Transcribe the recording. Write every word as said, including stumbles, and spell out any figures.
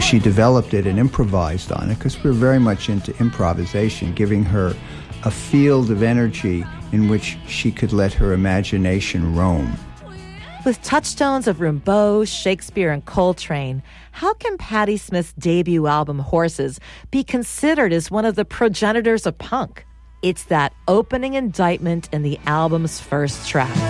she developed it and improvised on it, because we're very much into improvisation, giving her a field of energy in which she could let her imagination roam. With touchstones of Rimbaud, Shakespeare, and Coltrane, how can Patti Smith's debut album, Horses, be considered as one of the progenitors of punk? It's that opening indictment in the album's first track.